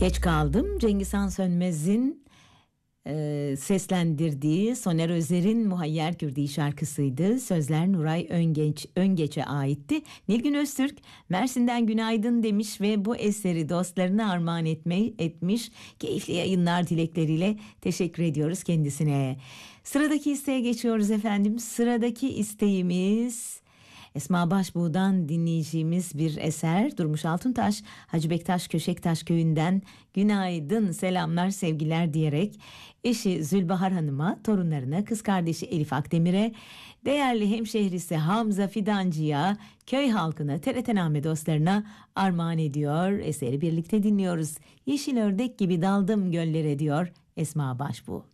Geç kaldım. Cengiz Han Sönmez'in seslendirdiği Soner Özer'in Muhayyer Kürdi şarkısıydı. Sözler Nuray Öngeç'e aitti. Nilgün Öztürk Mersin'den günaydın demiş ve bu eseri dostlarına armağan etmiş. Keyifli yayınlar dilekleriyle teşekkür ediyoruz kendisine. Sıradaki isteğe geçiyoruz efendim. Sıradaki isteğimiz Esma Başbuğ'dan dinleyeceğimiz bir eser. Durmuş Altuntaş, Hacı Bektaş Köşektaş köyünden günaydın, selamlar, sevgiler diyerek eşi Zülbahar Hanım'a, torunlarına, kız kardeşi Elif Akdemir'e, değerli hemşehrisi Hamza Fidancı'ya, köy halkına, TRT-Name dostlarına armağan ediyor. Eseri birlikte dinliyoruz. Yeşil ördek gibi daldım göllere diyor Esma Başbuğ.